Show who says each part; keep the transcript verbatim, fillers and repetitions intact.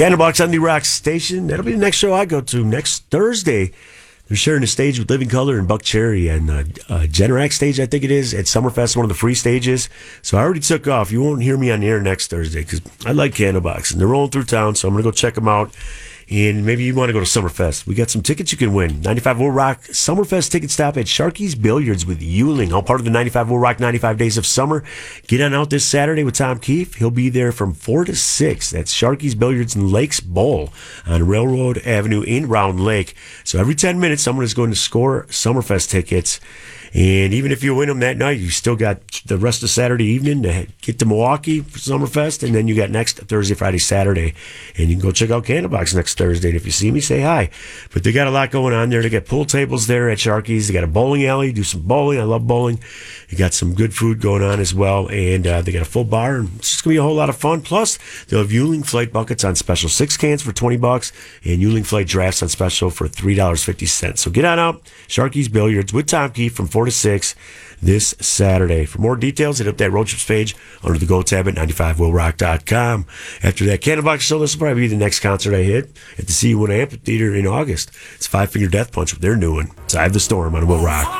Speaker 1: Candlebox on the Rock Station. That'll be the next show I go to next Thursday. They're sharing the stage with Living Color and Buck Cherry and uh, uh, Generac stage, I think it is, at Summerfest, one of the free stages. So I already took off. You won't hear me on the air next Thursday because I like Candlebox, and they're rolling through town, so I'm going to go check them out. And maybe you want to go to Summerfest. We got some tickets you can win. ninety-five Will Rock Summerfest ticket stop at Sharky's Billiards with Euling, all part of the ninety-five Will Rock ninety-five Days of Summer. Get on out this Saturday with Tom Keefe. He'll be there from four to six. That's Sharky's Billiards in Lakes Bowl on Railroad Avenue in Round Lake. So every ten minutes, someone is going to score Summerfest tickets. And even if you win them that night, you still got the rest of Saturday evening to get to Milwaukee for Summerfest, and then you got next Thursday, Friday, Saturday. And you can go check out Candlebox next Thursday. And if you see me, say hi. But they got a lot going on there. They got pool tables there at Sharky's. They got a bowling alley, do some bowling. I love bowling. They got some good food going on as well. And uh, they got a full bar, and it's just going to be a whole lot of fun. Plus, they'll have Euling Flight buckets on special, six cans for twenty bucks, and Euling Flight drafts on special for three dollars and fifty cents. So get on out, Sharky's Billiards with Tom Keefe from four to six this Saturday. For more details, hit up that road trips page under the Go tab at ninety-five will rock dot com. After that Candlebox show, this will probably be the next concert I hit at the C one Amphitheater in August. It's Five Finger Death Punch, what they're doing. It's I Have the Storm on Will Rock.